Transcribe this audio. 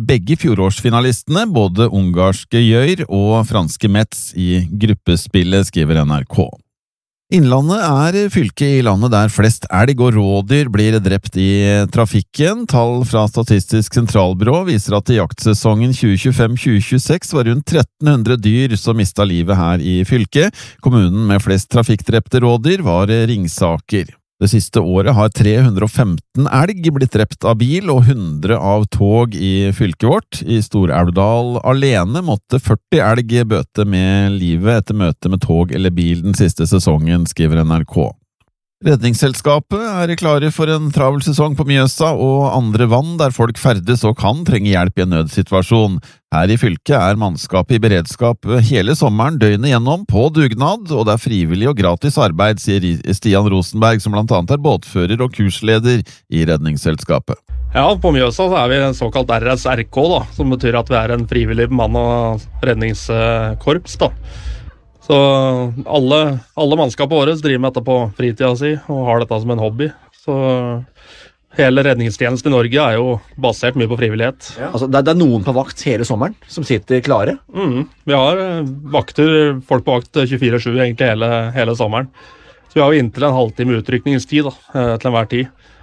begge fjorårsfinalistene, både ungarske Gjør og franske Metz i gruppespillet, skriver NRK. Innlandet fylket i landet der flest elg og rådyr blir drept i trafikken. Tall fra Statistisk sentralbyrå viser at i jaktsesongen 2025-2026 var rundt 1300 dyr som mistet livet her i fylket. Kommunen med flest trafikkdrepte rådyr var Ringsaker. Det siste året har 315 elg blitt drept av bil og 100 av tog i fylket vårt. I Stor-Elvdal alene måtte 40 elg bøte med livet etter møte med tog eller bil den siste sesongen, skriver NRK. Redningsselskapet klare for en travel sesong på Mjøsa og andre vann der folk ferdes og kan trenge hjelp i en nødsituasjon. Her i fylket mannskapet i beredskap hele sommeren døgnet gjennom på dugnad, og det frivillig og gratis arbeid, sier Stian Rosenberg, som blant annet båtfører og kursleder i Redningsselskapet. Ja, på Mjøsa så vi en såkalt RSRK, da, som betyr at vi en frivillig bemannet redningskorps, da. Så alle mannskapet våre driver med dette på fritida si og har dette som en hobby. Så hele redningstjenesten i Norge jo basert mye på frivillighet. Ja. Altså, det noen på vakt hele sommeren som sitter klare? Vi har folk på vakt 24/7 egentlig hele sommeren. Så vi har jo inntil en halvtime utrykningstid da, til enhver tid.